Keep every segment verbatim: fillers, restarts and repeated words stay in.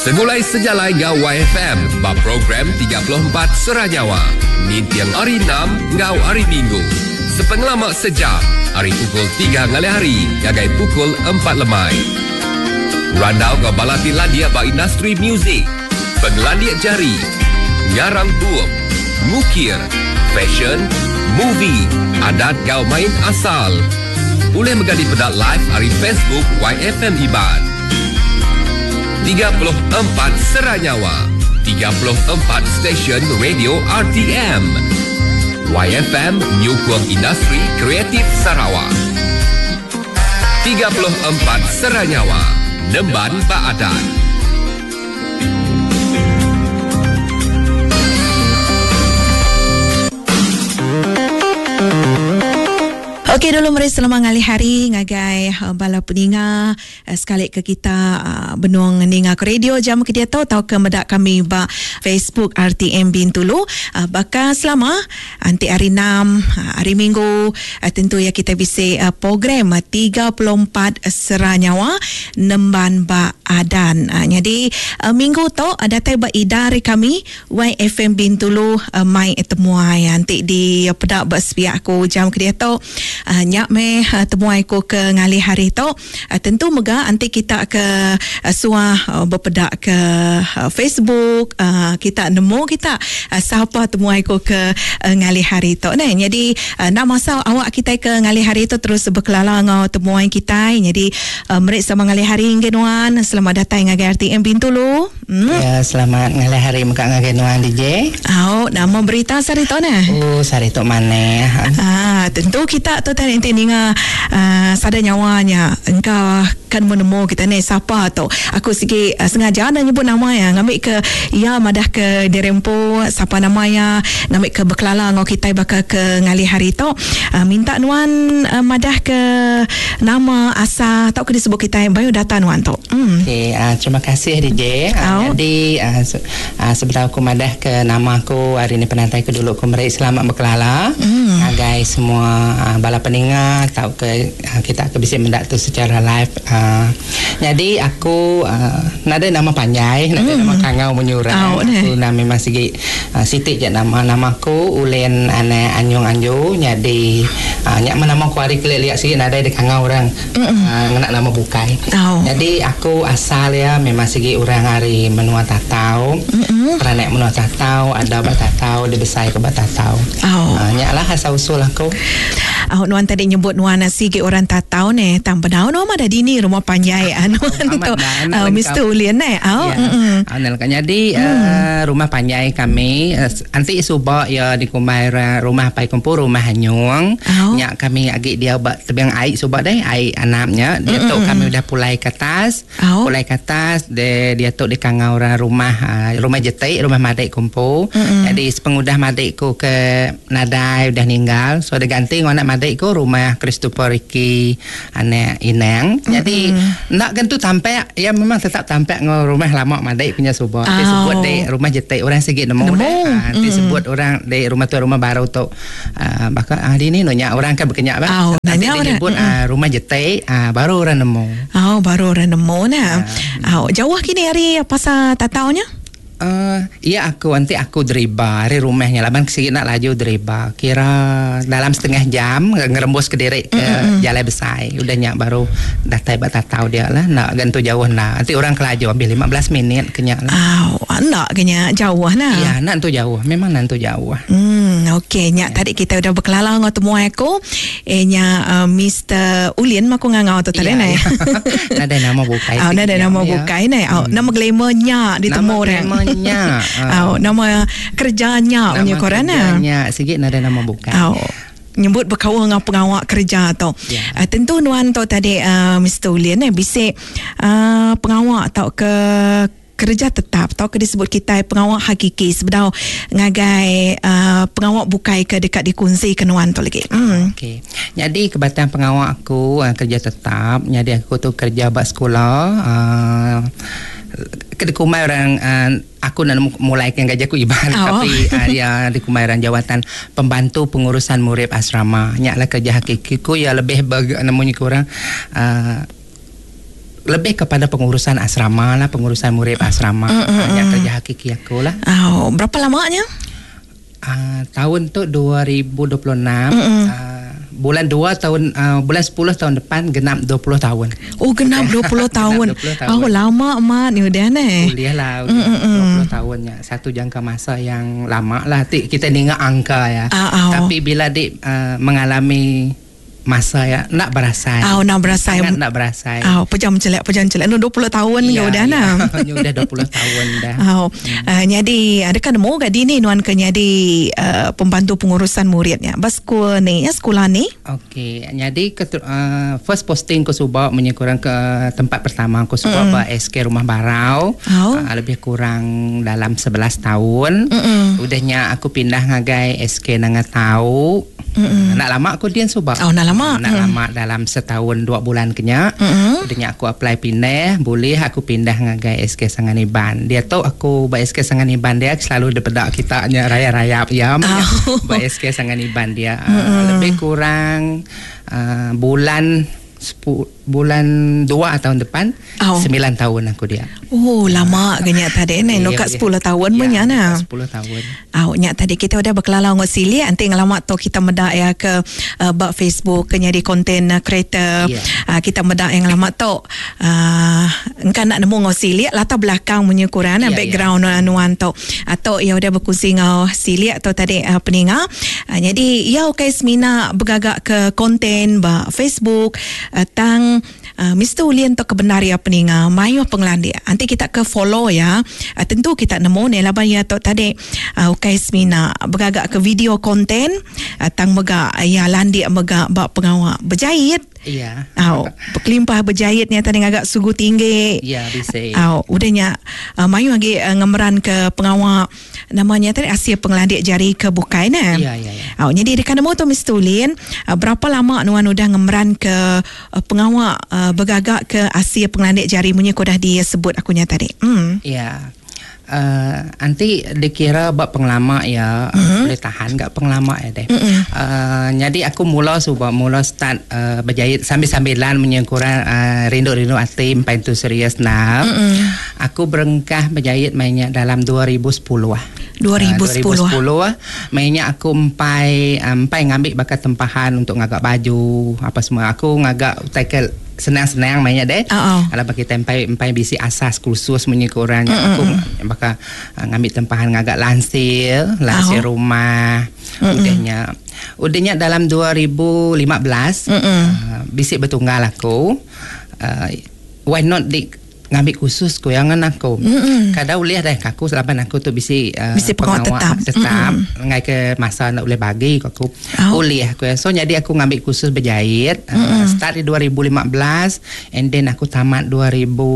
Semulai sejalan ngau Y F M, ba program tiga puluh empat Seranyawa. Min tiang hari enam, ngau hari Minggu. Sepengelamak sejam, hari pukul tiga ngalai hari, gagai pukul empat lemai. Randau kau balati landia ba industri muzik, penglandia jari, ngarang buam, ngukir, fashion, movie, adat kau main asal. Boleh menggali pedak live hari Facebook Y F M Iban. tiga puluh empat Seranyawa, tiga puluh empat stesen radio R T M. Y F M Nyukung Industri Kreatif Sarawak. tiga puluh empat Seranyawa, Nemban Baadan. Okey, dulu mari selamat ngali hari ngagai uh, bala peninga uh, sekali ke kita uh, benuang ninga ke radio jam ke dia tahu tahu ke medak kami ba Facebook R T M Bintulu uh, baka selama anti hari enam uh, hari Minggu uh, tentu ya kita bisa uh, program uh, tiga puluh empat Seranyawa Nemban Ba Adan. Uh, jadi uh, minggu tu ada uh, ba idari kami Y F M Bintulu uh, mai temuai anti di uh, pedak ba sepiak aku jam ke dia tahu Uh, nyak me uh, temuai ko ke ngali hari tu uh, tentu mega nanti kita ke uh, suah uh, berpedak ke uh, Facebook uh, kita nemu kita uh, siapa temuai ko ke uh, ngali hari tu nah jadi uh, nak masa awak kita ke ngali hari tu terus berkelala ngau temuai kita jadi uh, merik sama ngali hari ngenuan selamat datang ngagai R T M Bintulu. hmm. Ya selamat ngali hari muka ngenuan D J. Oh nama berita sari tu nah oh sari tu mana ah tentu kita tu tadi nanti ninga uh, sada nyawanya engkau kan menemu kita ni siapa tu aku sikit uh, sengaja nak nyebut nama ya ngambil ke ya madah ke dirempo siapa namanya ngambil ke berkelala ngau kita bakal ke ngali hari tu uh, minta nuan uh, madah ke nama asal tak ke disebut kita biodata nuan tu. hmm. Okay, uh, terima kasih D J. uh, jadi uh, se- uh, sebelum aku madah ke nama aku hari ni penantai ke dulu aku meri selamat berkelala hmm. uh, guys semua uh, bala peninga tahu ke uh, kita ke bisa mendak tu secara live. Uh, jadi aku uh, nada nama panjai, nada mm. nama kangau menyurang. Oh, aku nama memang segi uh, sitik je nama namaku ulen ane anyong anjo. Jadi uh, nyak nama aku hari kelek lihat sih nada de kangau orang uh, nak nama bukai. Oh. Jadi aku asal ya memang segi orang hari menua tatau. Mm-hmm. Peranak menua tatau, ada batatau, de besai ke batatau. Oh. Uh, nyak lah asal usul aku. Oh, nuan tadi nyebut nuan sige orang tak tahu ni tanpa tahu nama ada di ni rumah panjai anuan tu uh, Mister Ulian ni. Oh, ya. Anal kan jadi hmm. uh, rumah panjai kami uh, anti subak ya di Kumaira rumah pai kumpul rumah Hanyung. Oh. Nyak kami agak dia buat tebiang air subak deh air anaknya dia tu kami udah pulai ke atas. Oh. Pulai ke atas dia dia tu di kangaura rumah uh, rumah jetai rumah madai kumpul. Mm-mm. Jadi sepengudah madaiku ke nadai udah ninggal so ada ganti anak madai ko rumah Christopher Ricky anak Inang. Mm-hmm. Jadi nak gantu tampak ya memang tetap tampak ngau rumah lama madai punya subak. Oh. Dia sebut di rumah jetai orang sikit nemu deh. Ah, dia sebut orang di rumah tu rumah baru tu. Ah, bakal ah di ni nanya orang kan berkenyak bah. Oh, nanti dia sebut ah, rumah jetai ah, baru orang nemu. Oh, baru orang nemu nah. Ah. Oh, jauh kini hari pasal tataunya? Uh, iya aku nanti aku driba dari rumahnya laban sikit nak laju driba kira dalam setengah jam ngerembus ke direk ke mm-hmm. Jalan Besar udah nyak baru datai bat tahu dia lah nak gantu jauh nah nanti orang kelaju ambil lima belas minit kenyak lah. Oh, nak kenyak jauh nah. Iya nak tu jauh memang nak tu jauh. Hmm okey nyak ya. Tadi kita udah berkelala ngau temu aku eh nyak uh, Mister Ulin mak aku ngau tu tadi ya, nah. Ya. Nada nama bukai. Oh nada nama ya. Bukai nah. Oh, hmm. Nama glamournya ditemu orang. Nya, oh, nama kerjanya punya korang nah. Kerjanya sikit ada nama bukan. Oh. Nyebut berkawan dengan pengawal kerja tu. Yeah. Uh, tentu nuan tu tadi uh, Mister Ulian eh bisik uh, pengawal atau ke kerja tetap atau ke disebut kita pengawal hakiki sebenarnya ngagai uh, pengawal bukai ke dekat dikunci ke nuan tu lagi. Hmm. Okey. Jadi kebetulan pengawal aku uh, kerja tetap. Jadi aku tu kerja buat sekolah. Uh, Kedekumai orang uh, aku nak mulai kan gaji aku ibarat oh. Tapi uh, ya di Kumairan jawatan pembantu pengurusan murid asrama nyaklah kerja hakikiku ya lebih bag namanya kurang uh, lebih kepada pengurusan asrama lah, pengurusan murid asrama. Mm, mm, yang kerja hakiki aku lah. Oh, berapa lamanya? Uh, tahun tu dua ribu dua puluh enam. Mm, mm. Uh, bulan dua tahun uh, bulan sepuluh tahun depan genap dua puluh tahun. Oh, genap dua puluh tahun. dua puluh tahun. Oh, lama mak ni udah eh. Kuliah lah, udah mm, mm, dua puluh tahunnya. Satu jangka masa yang lama lah. Kita dengar angka ya. Uh, oh. Tapi bila dik uh, mengalami masa ya nak berasai. Oh, nak berasai. Sangat nak berasai. Oh, pejam celak, pejam celak. No, dua puluh tahun ya, udah ya, nah. Udah dua puluh tahun dah. Oh, hmm. uh, jadi adakah nemu gak di ni nuan ke jadi uh, pembantu pengurusan muridnya. Bas sekolah ni, ya sekolah ni. Okey, jadi uh, first posting ko subak menyekurang ke tempat pertama ko subak mm. ba S K Rumah Barau. Oh. Uh, lebih kurang dalam sebelas tahun. Mm-mm. Udahnya aku pindah ngagai S K Nangatau. Uh, nak lama aku dian subak. Oh, nak lama. Nak hmm. lama dalam setahun dua bulan kenya. Hmm. Udahnya aku apply pindah, boleh aku pindah ngagai S K Sanganiban. Dia tahu aku ba S K Sanganiban dia selalu depedak kita nya raya-raya ya. Oh. Ba S K Sanganiban dia uh, hmm. lebih kurang uh, bulan sepuluh, bulan dua tahun depan oh. sembilan tahun aku dia. Oh, lama genya tadi ni. Nokat sepuluh tahun punya na. sepuluh tahun. Oh, nyak tadi kita udah berkelalau ngot sili anting lama tu kita medak ya ke uh, bak Facebook ke nyari konten uh, creator. Yeah. Uh, kita medak yang lama tu uh, engkan nak nemu ngot sili latar belakang punya Quran yeah, background yeah. anuan tu. Atau ya udah berkongsi ngau sili atau tadi uh, peninga. Uh, jadi ya okay semina bergagak ke konten bak Facebook uh, tang Uh, Mister Ulian tu kebenaria peninga mayu pengelandia. Nanti kita ke follow ya. Uh, tentu kita nemu ni laban ya tu tadi uh, Ukay Smina beragak ke video konten uh, tang mega ya landi mega bak pengawak berjahit. Iya. Au, berkelimpah berjahitnya tadi agak sugu tinggi. Iya, bisa. Au, udahnya uh, mayu lagi uh, ngemeran ke pengawak namanya tadi Asia Pengelandik Jari ke Bukai nah. Iya, iya, iya. Au, jadi dekat nemu tu Mister Ulin, uh, berapa lama nuan udah ngemeran ke uh, pengawak uh, bergagak ke Asia Pengelandik Jari punya kau dah disebut akunya tadi. Hmm. Iya. Uh, nanti dikira bak penglama ya mm-hmm. boleh tahan gak penglama ya deh. Mm-hmm. Uh, jadi aku mula subak mula start uh, berjahit sambil-sambilan menyengkuran uh, rindu-rindu hati empai tu serius nah. Mm-hmm. Aku berengkah berjahit mainnya dalam dua ribu sepuluh ah. dua ribu sepuluh. Uh, dua ribu sepuluh ah. Mainnya aku empai empai ngambil bakat tempahan untuk ngagak baju apa semua. Aku ngagak tackle senang-senang mainnya deh. Uh-oh. Kalau bagi tempai empai bisi asas kursus menyekurannya mm-hmm. aku bakal uh, ngambil tempahan ngagak lansir, lansir uh-huh. rumah. Mm-hmm. Udahnya udahnya dalam dua ribu lima belas mm-hmm. uh, bisi bertunggal aku. Uh, why not di ngambil khusus goyangan aku. Mm-hmm. Kadang boleh dah aku selapan aku tu bisi uh, bisi pengawal tetap, tetap mm-hmm. ngai ke masa nak boleh bagi aku. Oh. Boleh aku. So jadi aku ngambil khusus berjahit mm-hmm. uh, start di dua ribu lima belas and then aku tamat dua ribu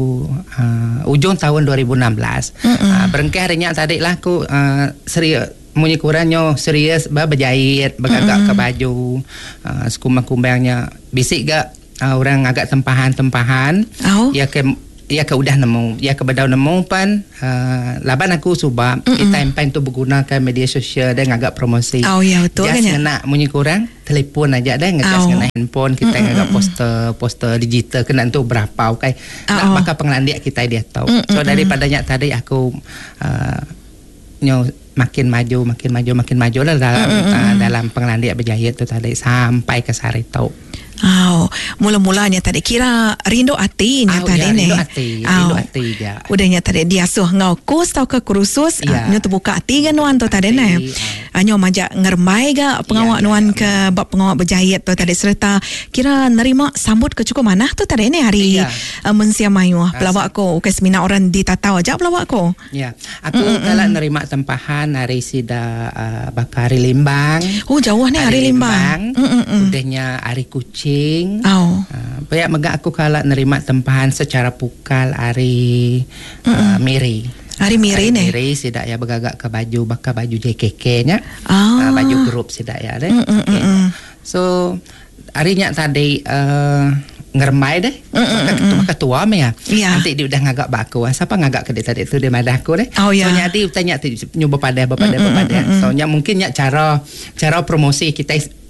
uh, ujung tahun dua ribu enam belas. Mm-hmm. Uh, berengkah harinya tadi lah aku uh, serius munyi kurangnya serius bah berjahit bergagak mm-hmm. ke baju uh, sekumbang-kumbangnya bisik gak uh, orang agak tempahan-tempahan. Oh. Ya ke ya ke udah nemu ya ke bedau nemu pan uh, laban aku cuba mm-mm. kita empan tu menggunakan media sosial dan agak promosi. Oh ya betul kan ya. Nak munyi kurang telefon aja dah ngegas kena handphone kita agak poster poster digital kena tu berapa okay. Nak bakal pengelandik kita dia tahu. Mm-mm. So daripadanya tadi aku uh, nyo makin maju makin maju makin maju lah dalam uh, dalam pengelandik berjaya tu tadi sampai ke Saritau. Oh, mula-mulanya tadi kira rindu hati nya oh, tadi ya, ni. Rindu hati, oh. rindu hati ya. Udahnya tadi dia suh ngau kurs tau ke kursus, ya. uh, nyo terbuka hati kan nuan tu tadi ni. Anyo majak ngermai ga pengawak ya, nuan ya, ke bab pengawak berjahit tu tadi serta kira nerima sambut ke cukup mana tu tadi ni hari ya. uh, mensia mayu pelawak ko ke seminar orang ditatau aja pelawak ko. Ya, aku kalau nerima tempahan hari sida uh, bakari Limbang. Oh jauh ni hari, hari Limbang. Limbang. Udahnya hari Kucing. Oh. Uh, banyak megak aku kalau nerima tempahan secara pukal hari uh, Miri. Hari Miri ni. Miri sidak ya bergagak ke baju bakal baju J K K-nya. Oh. Uh, baju grup sidak ya deh. Mm, mm, okay. mm, mm. So harinya tadi uh, ngermai deh. Ketua ketua me ya. Yeah. Nanti dia udah ngagak baku. Siapa ngagak ke dia tadi tu dia madaku deh. Oh ya. Yeah. So nyadi tanya nyoba pada pada pada. Soalnya mungkin ya cara cara promosi kita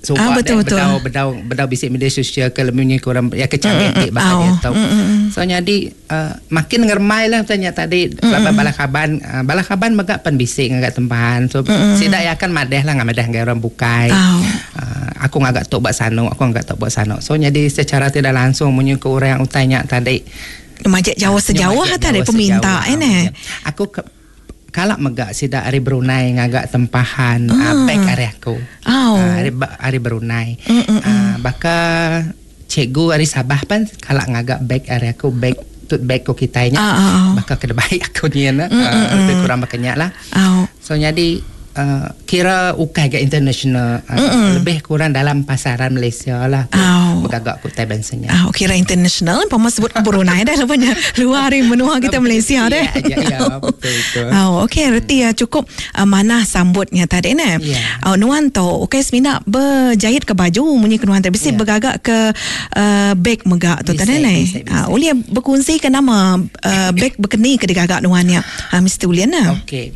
So ah, betul betul. Bedau bedau bedau bisik media sosial ke lemunya kurang ya kecangkit mm, bahasa oh, dia tahu. Mm, mm. So jadi uh, makin ngermai lah tanya tadi mm, mm. balakaban uh, balakaban megak pan bisik ngagak tempahan. So mm, sidak ya kan madeh lah ngamadah nggai orang bukai. Oh. Uh, aku ngagak tok buat sano, aku ngagak tok buat sano. So jadi secara tidak langsung munyu ke orang yang utanya tadi majak Jawa sejauh tadi peminta ini. Aku ke, kalak megak sidak ari Brunei ngagak tempahan uh. uh, beg ari aku. Oh. Uh, ari, ari Brunei. Mm, mm, uh, baka cikgu ari Sabah pan kalak ngagak beg ari aku beg tut beg ko kitanya. Uh, uh, uh. Baka kada baik aku ni na. Mm, uh, mm, lebih kurang makanya lah. Oh. So jadi Uh, kira ukai ke international uh, lebih kurang dalam pasaran Malaysia lah oh. Bergagak ku tai bensanya. Oh, kira international pama sebut Brunei dah rupanya luar dari menua kita Malaysia dah. Ya, ya, ya betul betul. Oh, okey reti ya cukup uh, mana sambutnya tadi ne. Yeah. Oh, nuan tu okey semina berjahit ke baju munyi ke nuan tu bisi yeah. bergagak ke uh, beg megak tu tadi ne. Ah, uh, ulia berkongsi ke nama uh, beg berkeni ke digagak nuannya. Ah, uh, Mister Ulian nah. Okey.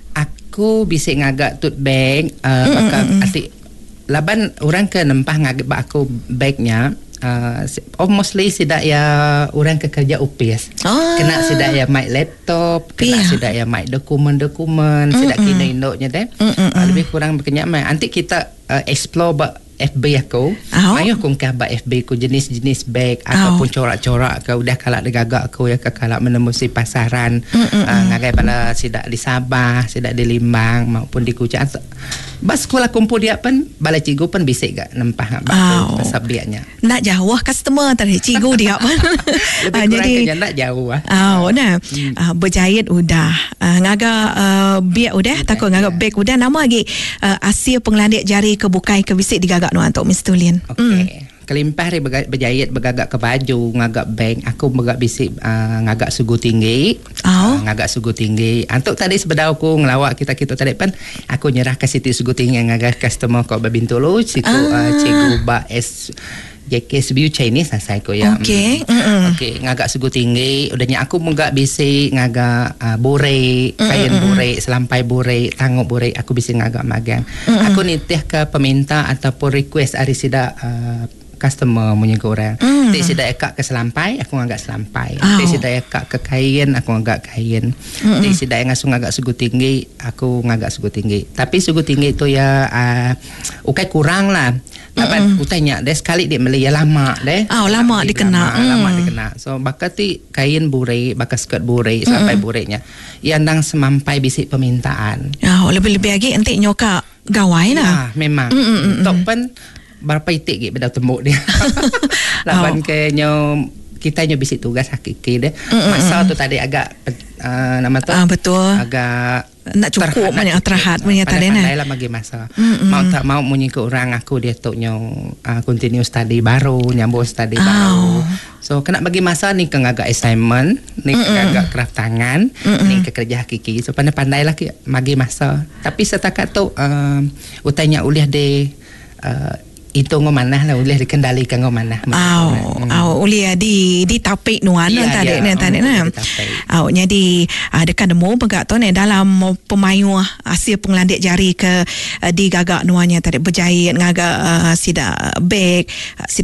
Aku bisa ngagak tut bag uh, mm, bakal mm, mm. atik laban orang ke nempah ngagak bak aku bagnya uh, mostly sidak ya orang ke kerja upis oh. Kena sidak ya mic laptop kena yeah. sidak ya mic dokumen-dokumen mm, sidak mm, kena indoknya deh mm, mm, uh, lebih kurang berkenyak mai nanti kita uh, explore bak F B aku oh. Mayu aku ngkabak F B ku jenis-jenis bag oh. Ataupun corak-corak ke udah kalak digagak aku ya ke kalak menemui pasaran mm, mm, uh, ngagai pada sidak di Sabah sidak di Limbang maupun di Kuching bas sekolah kumpul dia pun balai cikgu pun bisik gak nempah ngak oh. pasal biaknya nak jauh customer tadi cikgu dia pun lebih kurang jadi, kerja nak jauh ah oh nah hmm. uh, berjahit udah uh, ngaga uh, biak udah takut ngaga bag udah nama lagi uh, Asia Penglandik Jari Kebukai ke bisik digagak nuan tok Mister Ulian. Okey. Mm. Kelimpah ri berjahit bergagak ke baju, ngagak beg, aku megak bisik uh, ngagak sugu tinggi. Oh. Uh, ngagak sugu tinggi. Antuk tadi sebedau aku ngelawak kita-kita tadi pan aku nyerah ke Siti sugu tinggi ngagak customer ko babintulu siku ah. uh, cikgu ba S J K S B U Chinese lah saya ko ya. Okey. Mm. Okey, ngagak sugu tinggi. Udahnya aku megak bisik ngagak uh, bore, kain mm. bore, selampai bore, tanggup bore, aku bisik ngagak magang. Mm. Aku nitih ke peminta ataupun request ari sida uh, customer punya orang. Mm. Tik sida ekak ke selampai, aku ngagak selampai. Oh. Tik sida ekak ke kain, aku ngagak kain. Mm. Tik sida ngasuh ngagak sugu tinggi, aku ngagak sugu tinggi. Tapi sugu tinggi itu ya uh, ukai kurang lah. Tapi utanya deh sekali dia beli ya lama deh. Oh, lama dikena. Lama, mm. lama dikena. So bakal ti kain bure, bakal skirt bure, sampai mm. burenya. Yang nang semampai bisik permintaan. Oh, lebih-lebih lagi nanti nyoka gawai lah. Ya, memang. Tok pun berapa itik gitu beda tembok dia. Lapan oh. ke nyo kita nyo bisik tugas hakiki deh. Masa tu tadi agak uh, nama tu. Ah, betul. Agak nak cukup banyak terhad punya tadi nah. Pandai lah bagi masa. Mm-mm. Mau tak mau munyi ke orang aku dia tu nyo uh, continue study baru, nyambung study oh. baru. So kena bagi masa ni ke agak assignment, ni ke agak craft tangan, Mm-mm. ni ke kerja hakiki. So pandai-pandai lah bagi masa. Tapi setakat tu uh, utanya uliah de uh, itu ngomanah lah boleh dikendalikan ngomanah. Oh, hmm. oh ulia di di tapik nuan yeah, tadi yeah. tadi nah. Oh, jadi uh, dekat demo pegak tu ni dalam pemayu Asia Penglandik Jari ke uh, di gagak nuannya tadi berjahit ngagak uh, sida beg